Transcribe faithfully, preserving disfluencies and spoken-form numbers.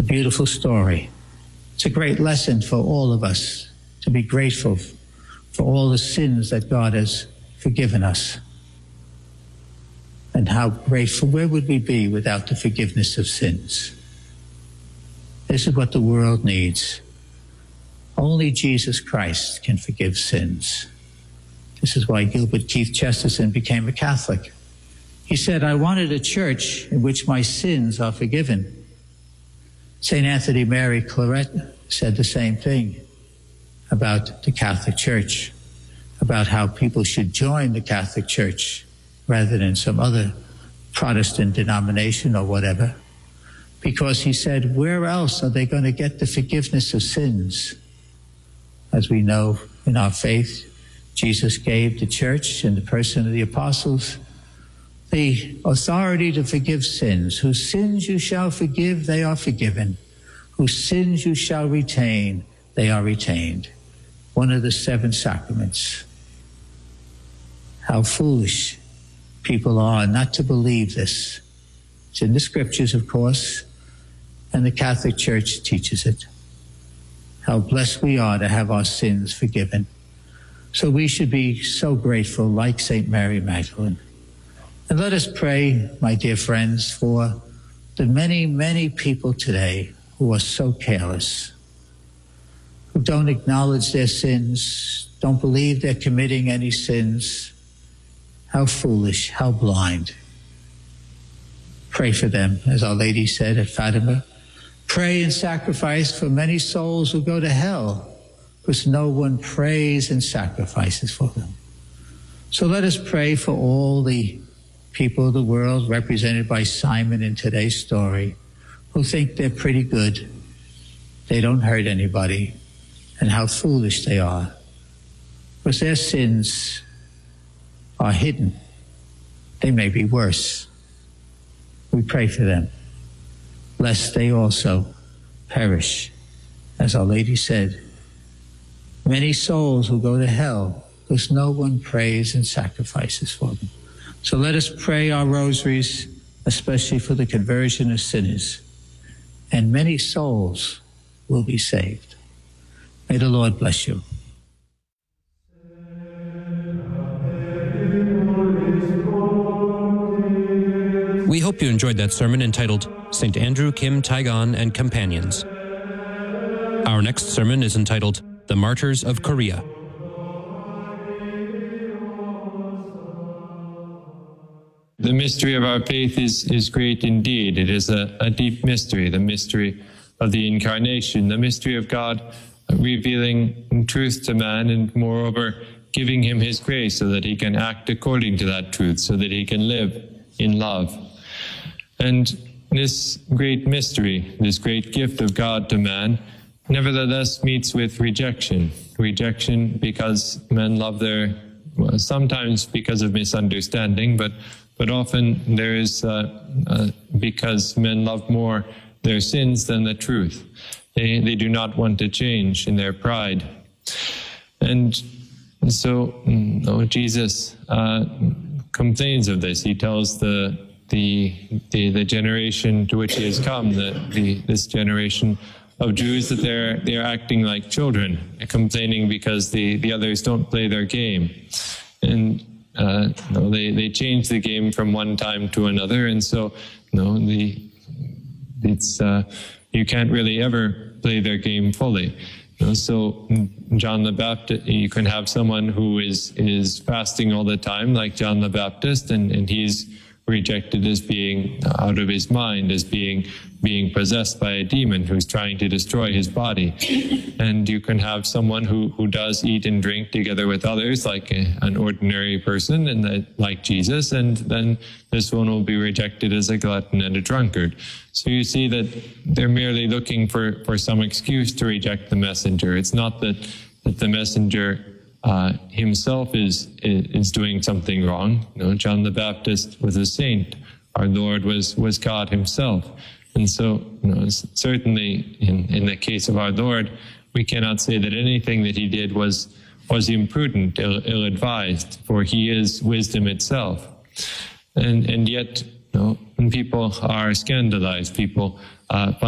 beautiful story. It's a great lesson for all of us to be grateful for all the sins that God has forgiven us. And how grateful, where would we be without the forgiveness of sins? This is what the world needs. Only Jesus Christ can forgive sins. This is why Gilbert Keith Chesterton became a Catholic. He said, I wanted a church in which my sins are forgiven. Saint Anthony Mary Claret said the same thing about the Catholic Church, about how people should join the Catholic Church rather than some other Protestant denomination or whatever, because he said, where else are they going to get the forgiveness of sins? As we know in our faith, Jesus gave the church in the person of the apostles the authority to forgive sins. Whose sins you shall forgive, they are forgiven. Whose sins you shall retain, they are retained. One of the seven sacraments. How foolish people are not to believe this. It's in the scriptures, of course, and the Catholic Church teaches it. How blessed we are to have our sins forgiven. So we should be so grateful, like Saint Mary Magdalene. And let us pray, my dear friends, for the many, many people today who are so careless, who don't acknowledge their sins, don't believe they're committing any sins. How foolish, how blind. Pray for them, as Our Lady said at Fatima. Pray and sacrifice for many souls who go to hell, because no one prays and sacrifices for them. So let us pray for all the people of the world represented by Simon in today's story, who think they're pretty good, they don't hurt anybody, and how foolish they are, because their sins are hidden. They may be worse. We pray for them, lest they also perish. As Our Lady said, many souls will go to hell because no one prays and sacrifices for them. So let us pray our rosaries, especially for the conversion of sinners, and many souls will be saved. May the Lord bless you. We hope you enjoyed that sermon entitled Saint Andrew Kim Taegon and Companions. Our next sermon is entitled The Martyrs of Korea. The mystery of our faith is, is great indeed. It is a, a deep mystery, the mystery of the Incarnation, the mystery of God revealing truth to man and moreover giving him his grace so that he can act according to that truth, so that he can live in love. And this great mystery, this great gift of God to man, nevertheless meets with rejection. Rejection because men love their, well, sometimes because of misunderstanding, but but often there is, uh, uh, because men love more their sins than the truth. They, they do not want to change in their pride. And so you know, Jesus uh, complains of this. He tells the The, the the generation to which he has come, the, the this generation of Jews, that they're they're acting like children, complaining because the, the others don't play their game, and uh, you know, they they change the game from one time to another, and so you know, the it's uh, you can't really ever play their game fully. You know, so John the Baptist, you can have someone who is is fasting all the time, like John the Baptist, and and he's rejected as being out of his mind, as being being possessed by a demon who's trying to destroy his body. And you can have someone who, who does eat and drink together with others, like a, an ordinary person, and that, like Jesus, and then this one will be rejected as a glutton and a drunkard. So you see that they're merely looking for, for some excuse to reject the messenger. It's not that, that the messenger Uh, himself is, is is doing something wrong. You know, John the Baptist was a saint. Our Lord was was God himself. And so, you know, certainly in, in the case of our Lord, we cannot say that anything that he did was was imprudent, ill, ill-advised, for he is wisdom itself. And and yet, you know, when people are scandalized, people uh,